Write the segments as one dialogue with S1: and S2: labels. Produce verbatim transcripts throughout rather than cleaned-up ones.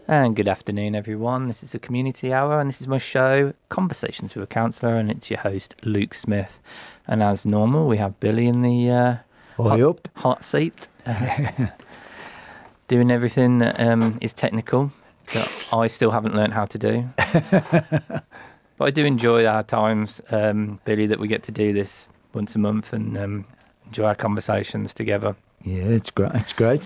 S1: And good afternoon, everyone. This is the Community Hour, and this is my show, Conversations with a Counsellor, and it's your host, Luke Smith. And as normal, we have Billy in the uh, hot,
S2: Oi up.
S1: hot seat, uh, doing everything that um, is technical that I still haven't learned how to do. But I do enjoy our times, um, Billy, that we get to do this once a month and um, enjoy our conversations together.
S2: Yeah, it's great. It's great.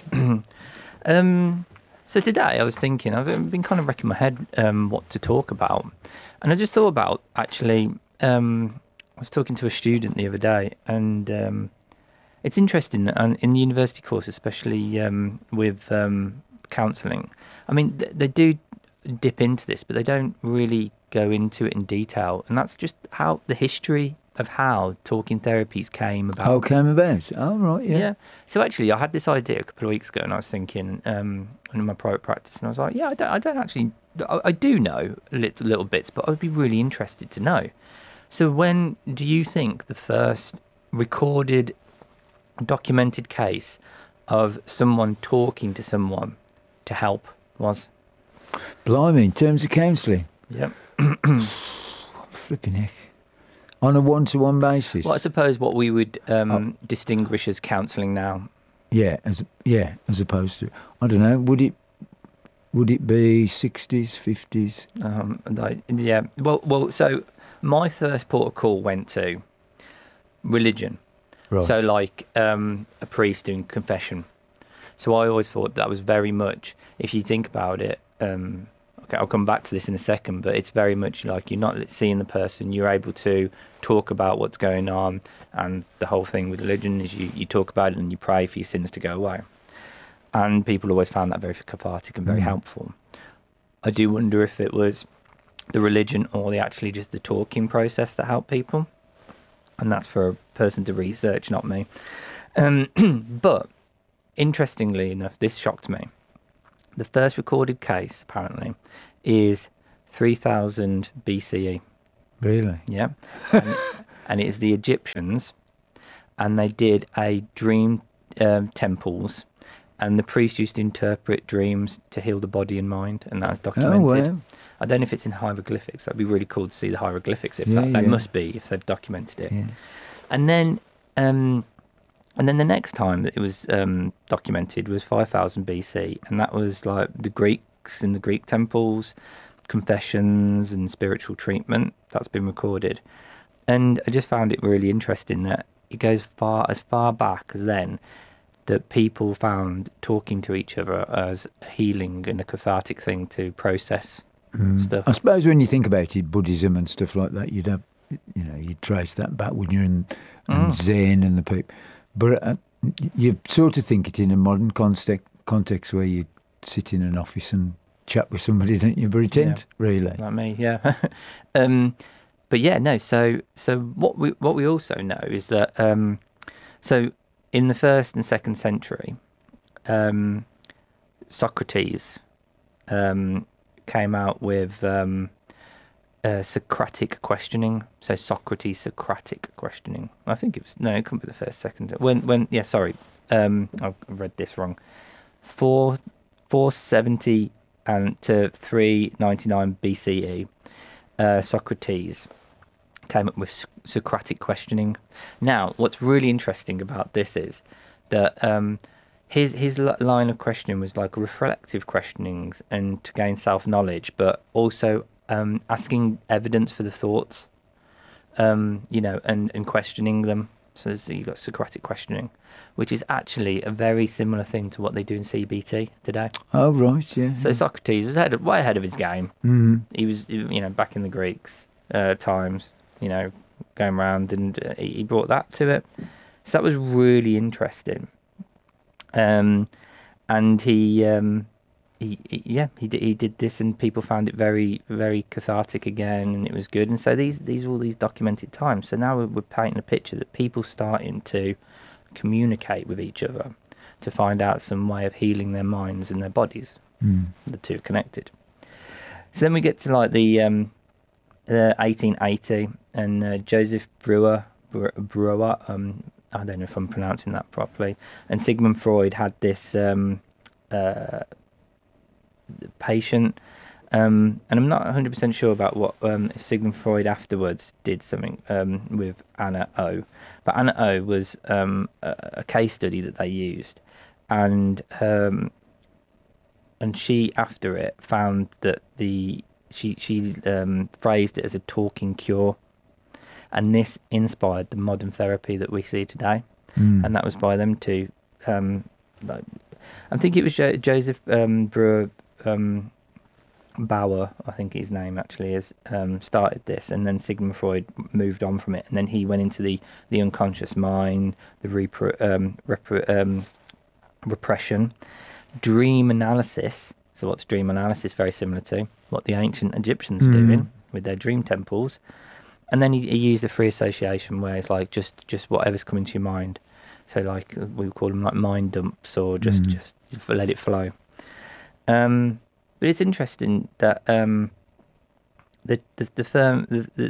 S1: Um, so today I was thinking, I've been kind of racking my head um, what to talk about. And I just thought about, actually, um, I was talking to a student the other day, and um, it's interesting that um, in the university course, especially um, with um, counselling, I mean, th- they do dip into this, but they don't really go into it in detail. And that's just how the history of how talking therapies came about.
S2: How it came about? Oh, right, yeah.
S1: Yeah. So actually, I had this idea a couple of weeks ago, and I was thinking um, in my private practice, and I was like, yeah, I don't, I don't actually, I, I do know little, little bits, but I'd be really interested to know. So when do you think the first recorded, documented case of someone talking to someone to help was?
S2: Blimey, in terms of counselling,
S1: Yep.
S2: flipping heck. On a one-to-one basis?
S1: Well, I suppose what we would um,
S2: Oh.
S1: distinguish as counselling now.
S2: Yeah, as yeah, as opposed to, I don't know, would it would it be sixties, fifties?
S1: Um, and I, yeah. Well, well. So my first port of call went to religion.
S2: Right.
S1: So like um, a priest doing confession. So I always thought that was very much, if you think about it, um, okay, I'll come back to this in a second, but it's very much like you're not seeing the person, you're able to talk about what's going on, and the whole thing with religion is you, you talk about it and you pray for your sins to go away. And people always found that very cathartic and very
S2: Mm.
S1: helpful. I do wonder if it was the religion or the actually just the talking process that helped people. And that's for a person to research, not me. Um, but interestingly enough, this shocked me. The first recorded case, apparently, is three thousand B C E.
S2: Really?
S1: Yeah. And, and it is the Egyptians, and they did a dream um, temples, and the priest used to interpret dreams to heal the body and mind, and that's documented.
S2: Oh, wow.
S1: I don't know if it's in hieroglyphics. That'd be really cool to see the hieroglyphics. If
S2: Yeah,
S1: that, they
S2: yeah.
S1: must be, if they've documented it.
S2: Yeah.
S1: And then, um, and then the next time that it was um, documented was five thousand B C, and that was like the Greeks in the Greek temples, confessions and spiritual treatment. That's been recorded, and I just found it really interesting that it goes far as far back as then, that people found talking to each other as healing and a cathartic thing to process
S2: Mm.
S1: stuff.
S2: I suppose when you think about it, Buddhism and stuff like that, you'd have, you know, you'd trace that back when you're in and
S1: Mm.
S2: Zen and the people. But uh, you sort of think it in a modern context, context where you sit in an office and chat with somebody, don't you? But it isn't, really.
S1: Like me, yeah. um, but yeah, no. So, so what we what we also know is that um, so in the first and second century, um, Socrates um, came out with um, uh, Socratic questioning. So Socrates Socratic questioning. I think it was no, it couldn't be the first, second. When when yeah, sorry, um, I've read this wrong. Four four seventy and to three ninety nine B C E, uh, Socrates came up with Soc- Socratic questioning. Now, what's really interesting about this is that um, his his li- line of questioning was like reflective questionings and to gain self knowledge, but also um, asking evidence for the thoughts, um, you know, and, and questioning them. So there's- you've got Socratic questioning, which is actually a very similar thing to what they do in C B T today.
S2: Oh, right, yeah.
S1: So Socrates was ahead of, way ahead of his game.
S2: Mm.
S1: He was, you know, back in the Greeks uh, times, you know, going around, and uh, he he brought that to it. So that was really interesting. Um, and he, um, he, he, yeah, he did, he did this, and people found it very, very cathartic again, and it was good. And so these, these are all these documented times. So now we're, we're painting a picture that people starting to communicate with each other to find out some way of healing their minds and their bodies.
S2: Mm.
S1: The two are connected. So then we get to like the um, uh, eighteen eighty, and uh, Joseph Brewer, Brewer, Brewer um, I don't know if I'm pronouncing that properly, and Sigmund Freud had this um, uh, patient. Um, and I'm not one hundred percent sure about what um, if Sigmund Freud afterwards did something um, with Anna O. But Anna O was um, a, a case study that they used, and um, and she after it found that the she she um, phrased it as a talking cure, and this inspired the modern therapy that we see today,
S2: Mm.
S1: and that was by them two. Um, like, I think it was jo- Joseph um, Brewer. Um, Bauer, I think his name actually is, um, started this, and then Sigmund Freud moved on from it, and then he went into the, the unconscious mind, the repre- um, repre- um, repression, dream analysis. So what's dream analysis? Very similar to what the ancient Egyptians were
S2: Mm.
S1: doing with their dream temples. And then he, he used the free association, where it's like just, just whatever's coming to your mind. So like we call them like mind dumps, or just,
S2: Mm.
S1: just let it flow. Um, But it's interesting that um, the, the the firm the, the,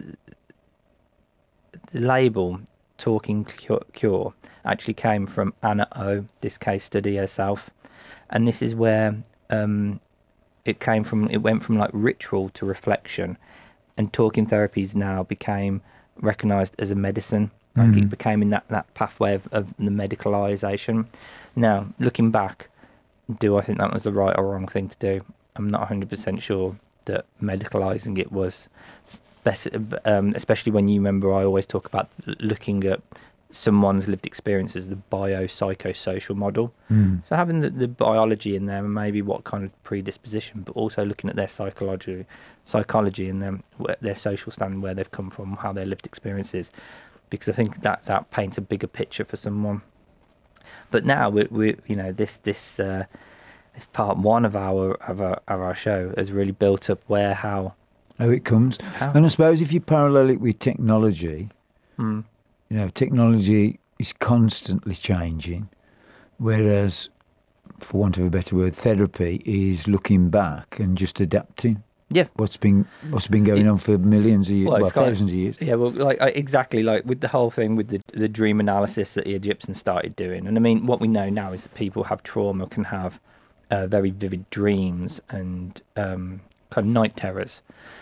S1: the label "Talking Cure, Cure" actually came from Anna O, this case study herself, and this is where um, it came from. It went from like ritual to reflection, and talking therapies now became recognised as a medicine. Like
S2: Mm.
S1: it became in that, that pathway of, of the medicalisation. Now, looking back, do I think that was the right or wrong thing to do? I'm not one hundred percent sure that medicalising it was best, um, especially when you remember I always talk about looking at someone's lived experiences, the biopsychosocial model.
S2: Mm.
S1: So having the, the biology in there and maybe what kind of predisposition, but also looking at their psychology, psychology and them, their social stand, where they've come from, how their lived experiences, because I think that that paints a bigger picture for someone. But now we, we you know, this this. Uh, It's part one of our of our of our show has really built up where how
S2: How it comes.
S1: how
S2: And I suppose if you parallel it with technology,
S1: mm,
S2: you know, technology is constantly changing, whereas, for want of a better word, therapy is looking back and just adapting.
S1: yeah
S2: What's been what's been going
S1: It-
S2: on for millions of years,
S1: well,
S2: well,
S1: it's got-
S2: thousands of years.
S1: yeah well like I- exactly like with the whole thing with the the dream analysis that the Egyptians started doing. And I mean, what we know now is that people have trauma can have uh, very vivid dreams and um, kind of night terrors.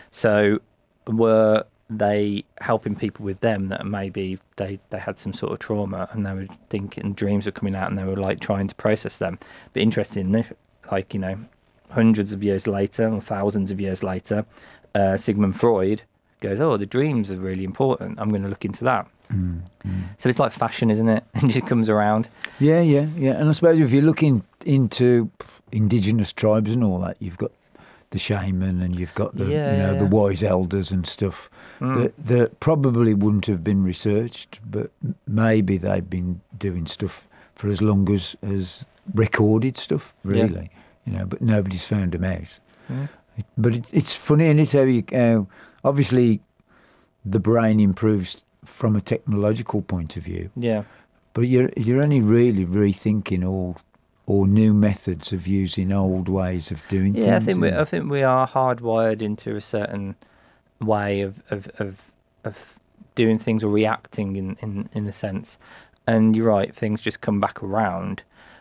S1: So were they helping people with them that maybe they, they had some sort of trauma and they were thinking dreams were coming out and they were like trying to process them. But interesting, like, you know, hundreds of years later or thousands of years later, uh, Sigmund Freud goes, oh, the dreams are really important. I'm going to look into that.
S2: Mm, mm.
S1: So it's like fashion, isn't it? And it just comes around.
S2: Yeah, yeah, yeah. And I suppose if you're looking into indigenous tribes and all that, you've got the shaman and you've got the
S1: Yeah,
S2: you know
S1: yeah,
S2: the
S1: yeah.
S2: wise elders and stuff
S1: Mm.
S2: that that probably wouldn't have been researched, but maybe they've been doing stuff for as long as as recorded stuff, really. You know, but nobody's found them out.
S1: Mm.
S2: But it, it's funny, and it's how you uh, obviously the brain improves from a technological point of view,
S1: Yeah.
S2: but you're you're only really rethinking all or new methods of using old ways of doing
S1: Yeah,
S2: things.
S1: I think we
S2: and-
S1: I think we are hardwired into a certain way of of, of, of doing things or reacting in, in, in a sense. And you're right, things just come back around.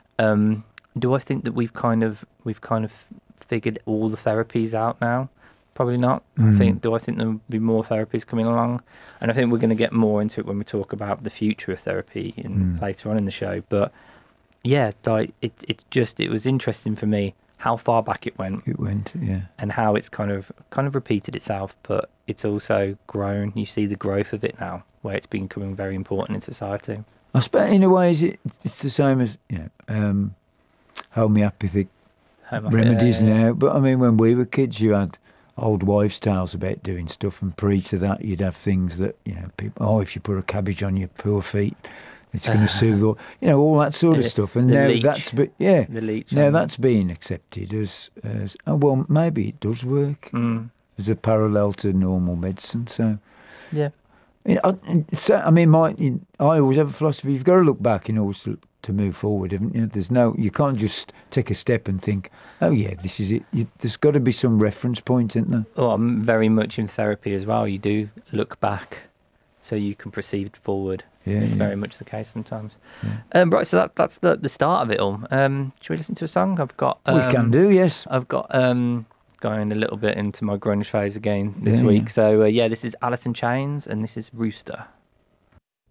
S1: Um, do I think that we've kind of we've kind of figured all the therapies out now? Probably not. I
S2: Mm.
S1: think do I think there'll be more therapies coming along? And I think we're going to get more into it when we talk about the future of therapy in,
S2: Mm.
S1: later on in the show. But yeah, like it it just it was interesting for me how far back it went
S2: It went, yeah.
S1: and how it's kind of kind of repeated itself, but it's also grown. You see the growth of it now, where it's becoming very important in society.
S2: I suppose in a way, is it, it's the same as you know um, homeopathic
S1: Home
S2: remedies
S1: yeah, yeah, yeah.
S2: now. But I mean, when we were kids, you had old wives' tales about doing stuff, and pre to that, you'd have things that you know people. Oh, if you put a cabbage on your poor feet, it's going to soothe all. You know, all that sort of
S1: The-
S2: stuff. And
S1: the
S2: now
S1: leech.
S2: that's be, yeah.
S1: The leech.
S2: Now
S1: and-
S2: that's being accepted as as oh well, maybe it does work
S1: Mm,
S2: as a parallel to normal medicine. So.
S1: yeah.
S2: Yeah, I, so, I mean, my I always have a philosophy. You've got to look back in order to, to move forward, haven't you? There's no, you can't just take a step and think, oh yeah, this is it. You, there's got to be some reference point, isn't there?
S1: Well, I'm very much in therapy as well. You do look back so you can proceed forward.
S2: Yeah,
S1: It's
S2: yeah.
S1: very much the case sometimes.
S2: Yeah.
S1: Um, right, so that that's the the start of it all. Um, should we listen to a song? I've got. Um,
S2: we can do, yes.
S1: I've got um, going a little bit into my grunge phase again this
S2: Yeah,
S1: week.
S2: yeah.
S1: So uh, yeah, this is Alice in Chains, and this is Rooster.